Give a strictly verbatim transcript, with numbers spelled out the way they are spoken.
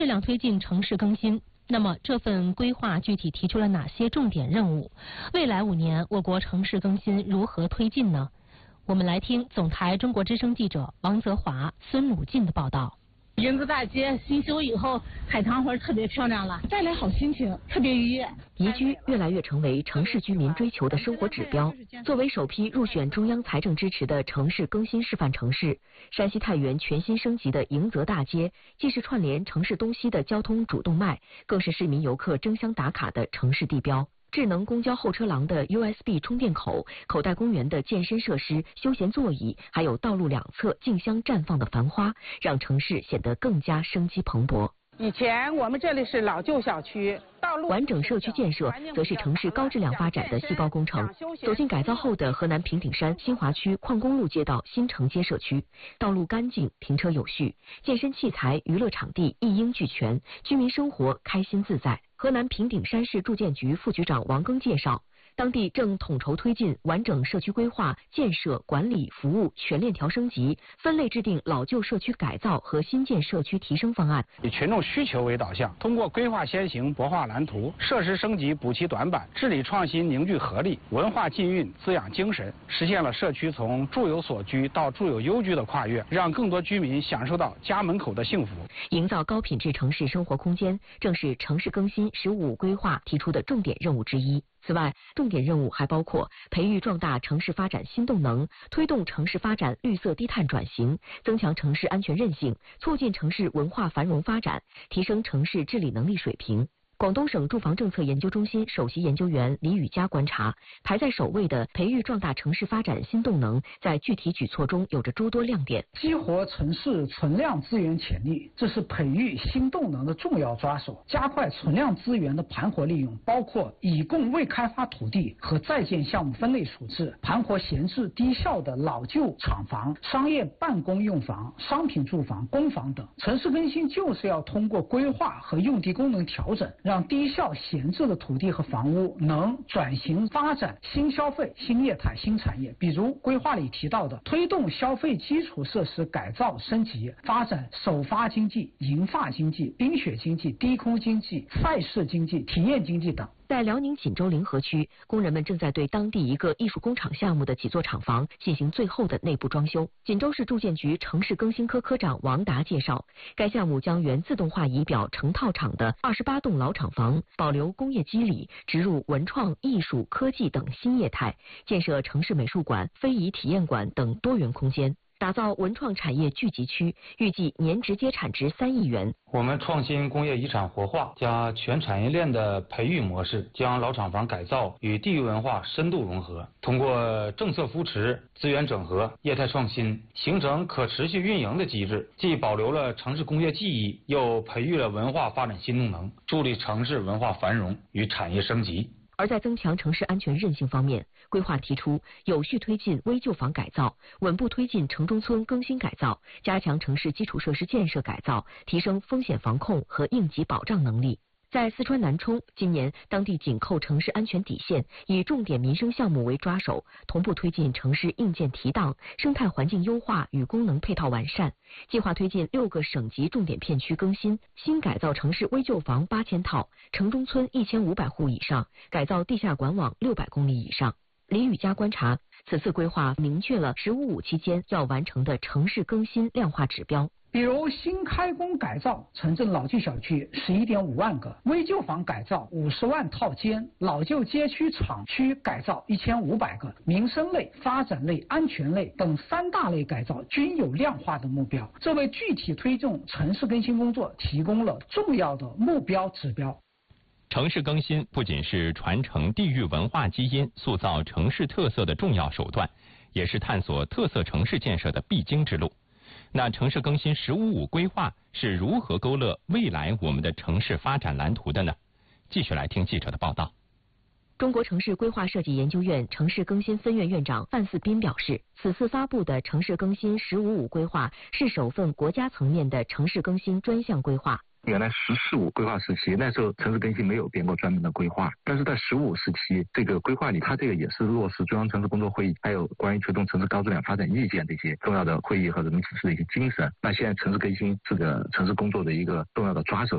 质量推进城市更新。那么这份规划具体提出了哪些重点任务？未来五年我国城市更新如何推进呢？我们来听总台中国之声记者王泽华、孙鲁进的报道。 迎子大街新修以后，海棠花特别漂亮了，带来好心情，特别愉悦。 宜居越来越成为城市居民追求的生活指标。作为首批入选中央财政支持的城市更新示范城市，山西太原全新升级的迎泽大街，既是串联城市东西的交通主动脉，更是市民游客争相打卡的城市地标。智能公交候车廊的 U S B 充电口、口袋公园的健身设施、休闲座椅，还有道路两侧竞相绽放的繁花，让城市显得更加生机蓬勃。 以前我们这里是老旧小区，道路完整社区建设则是城市高质量发展的细胞工程。走进改造后的河南平顶山新华区矿公路街道新城街社区，道路干净，停车有序，健身器材、娱乐场地一应俱全，居民生活开心自在。河南平顶山市住建局副局长王庚介绍，当地正统筹推进完整社区规划、建设、管理、服务全链条升级，分类制定老旧社区改造和新建社区提升方案。 以群众需求为导向，通过规划先行、博画蓝图、设施升级补齐短板、治理创新凝聚合力、文化浸蕴滋养精神，实现了社区从住有所居到住有优居的跨越，让更多居民享受到家门口的幸福。 营造高品质城市生活空间，正是城市更新“十五五”规划提出的重点任务之一。此外，重点任务还包括培育壮大城市发展新动能，推动城市发展绿色低碳转型，增强城市安全韧性，促进城市文化繁荣发展，提升城市治理能力水平。广东省住房政策研究中心首席研究员李宇佳观察，排在首位的培育壮大城市发展新动能，在具体举措中有着诸多亮点。 激活城市存量资源潜力，这是培育新动能的重要抓手。加快存量资源的盘活利用，包括已供未开发土地和在建项目分类处置，盘活闲置低效的老旧厂房、商业办公用房、商品住房、公房等。城市更新就是要通过规划和用地功能调整，让低效闲置的土地和房屋能转型发展新消费、新业态、新产业。比如规划里提到的，推动消费基础设施改造升级，发展首发经济、银发经济、冰雪经济、低空经济、赛事经济、体验经济等。 在辽宁锦州临河区，工人们正在对当地一个艺术工厂项目的几座厂房进行最后的内部装修。锦州市住建局城市更新科科长王达介绍，该项目将原自动化仪表成套厂的二十八栋老厂房保留工业基理，植入文创、艺术、科技等新业态，建设城市美术馆、非遗体验馆等多元空间，打造文创产业聚集区，预计年直接产值三亿元。 我们创新工业遗产活化加全产业链的培育模式，将老厂房改造与地域文化深度融合，通过政策扶持、资源整合、业态创新，形成可持续运营的机制，既保留了城市工业记忆，又培育了文化发展新动能，助力城市文化繁荣与产业升级。 而在增强城市安全韧性方面，规划提出有序推进危旧房改造，稳步推进城中村更新改造，加强城市基础设施建设改造，提升风险防控和应急保障能力。在四川南充，今年当地紧扣城市安全底线，以重点民生项目为抓手，同步推进城市硬件提档、生态环境优化与功能配套完善。计划推进六个省级重点片区更新，新改造城市危旧房八千套，城中村一千五百户以上，改造地下管网六百公里以上。李宇佳观察，此次规划明确了“十五五”期间要完成的城市更新量化指标。 比如新开工改造城镇老旧小区十一点五万个，危旧房改造五十万套间，老旧街区厂区改造一千五百个，民生类、发展类、安全类等三大类改造均有量化的目标，这为具体推动城市更新工作提供了重要的目标指标。 城市更新不仅是传承地域文化基因、塑造城市特色的重要手段，也是探索特色城市建设的必经之路。那城市更新“十五五”规划是如何勾勒未来我们的城市发展蓝图的呢？继续来听记者的报道。 中国城市规划设计研究院城市更新分院院长范四斌表示，此次发布的城市更新“十五五”规划是首份国家层面的城市更新专项规划。 原来十四五规划时期，那时候城市更新没有编过专门的规划，但是在十五时期这个规划里，它这个也是落实中央城市工作会议还有关于推动城市高质量发展意见这些重要的会议和人民指示的一些精神。那现在城市更新这个城市工作的一个重要的抓手。